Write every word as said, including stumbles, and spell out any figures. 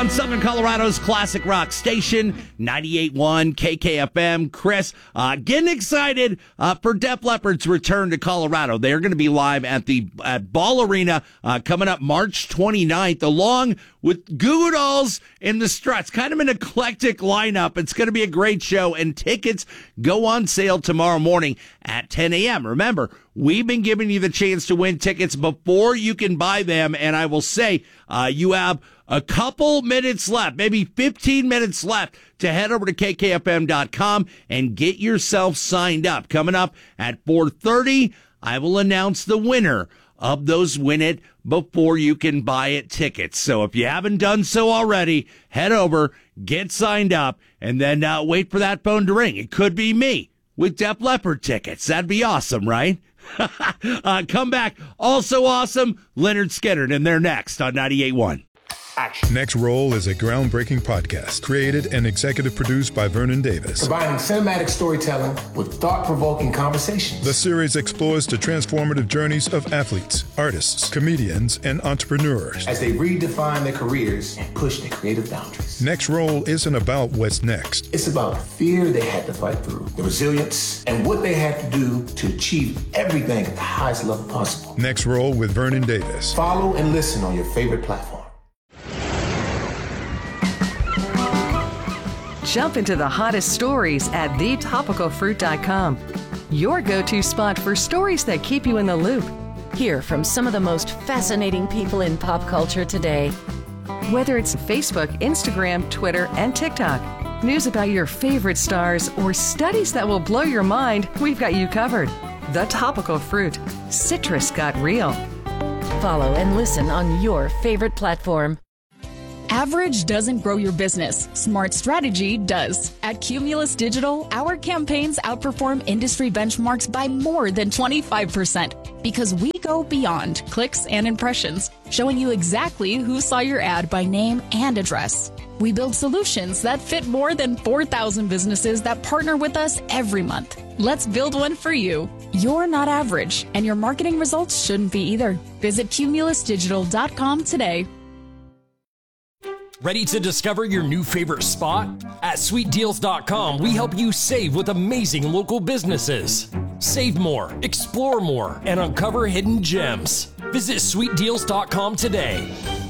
On Southern Colorado's classic rock station, ninety-eight point one K K F M. Chris, uh, getting excited uh, for Def Leppard's return to Colorado. They're going to be live at the at Ball Arena uh, coming up March twenty-ninth, along with Goo Goo Dolls and the Struts. Kind of an eclectic lineup. It's going to be a great show, and tickets go on sale tomorrow morning at ten a.m. Remember, we've been giving you the chance to win tickets before you can buy them, and I will say uh, you have a couple minutes left, maybe fifteen minutes left, to head over to K K F M dot com and get yourself signed up. Coming up at four thirty, I will announce the winner of those Win It Before You Can Buy It tickets. So if you haven't done so already, head over, get signed up, and then uh, wait for that phone to ring. It could be me with Def Leppard tickets. That'd be awesome, right? uh, come back. Also awesome, Leonard Skinner, and they're next on ninety-eight point one. Action. Next Roll is a groundbreaking podcast created and executive produced by Vernon Davis. Combining cinematic storytelling with thought-provoking conversations. The series explores the transformative journeys of athletes, artists, comedians, and entrepreneurs as they redefine their careers and push their creative boundaries. Next Roll isn't about what's next. It's about the fear they had to fight through, the resilience, and what they had to do to achieve everything at the highest level possible. Next Roll with Vernon Davis. Follow and listen on your favorite platform. Jump into the hottest stories at the topical fruit dot com. Your go-to spot for stories that keep you in the loop. Hear from some of the most fascinating people in pop culture today. Whether it's Facebook, Instagram, Twitter, and TikTok, news about your favorite stars, or studies that will blow your mind, we've got you covered. The Topical Fruit. Citrus got real. Follow and listen on your favorite platform. Average doesn't grow your business. Smart strategy does. At Cumulus Digital, our campaigns outperform industry benchmarks by more than twenty-five percent because we go beyond clicks and impressions, showing you exactly who saw your ad by name and address. We build solutions that fit more than four thousand businesses that partner with us every month. Let's build one for you. You're not average, and your marketing results shouldn't be either. Visit cumulus digital dot com today. Ready to discover your new favorite spot? At sweet deals dot com, we help you save with amazing local businesses. Save more, explore more, and uncover hidden gems. Visit sweet deals dot com today.